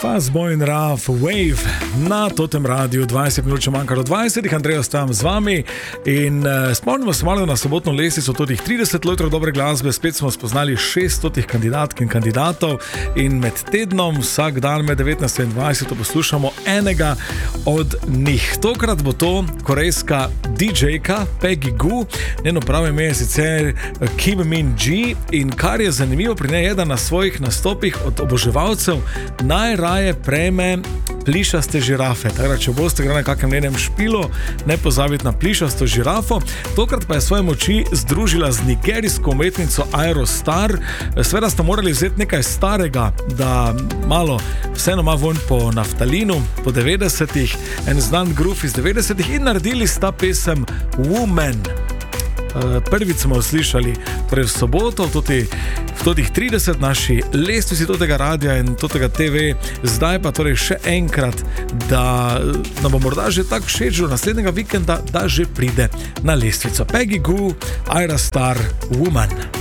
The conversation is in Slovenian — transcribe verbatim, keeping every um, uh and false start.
Fuzz-Boy in Raf Wave na Totem Radiu, dvajset minut še manjka do dvajsetih, Andrej ostajam z vami in uh, spomnimo se malo na sobotno lestvico totih trideset lojtrov dobre glasbe, spet smo spoznali šeststo kandidatk in kandidatov in med tednom vsak dan med devetnajsto in dvajseto poslušamo enega od njih. Tokrat bo to korejska didžejka Peggy Gou, njeno pravo ime je sicer Kim Min Ji in kar je zanimivo pri njej je, da na svojih nastopih od oboževalcev najraje prejme plišaste žirafe. Tako da, če boste igrali na kakem njenem špilu, ne pozabiti na plišasto žirafo. Tokrat pa je svoje moči združila z nigerijsko umetnico Aerostar. Seveda sta morali vzeti nekaj starega, da malo vseeno ima vonj po naftalinu, po devetdesetih, en znan groove iz devetdesetih in naredili sta pesem Woman. Prvič smo jo slišali torej v soboto, v toti v totih trideset naši lestvici totega radia in totega te ve, zdaj pa torej še enkrat, da nam bo morda že tako všeč do naslednjega vikenda, da že pride na lestvico. Peggy Gou, Aerostar, Woman.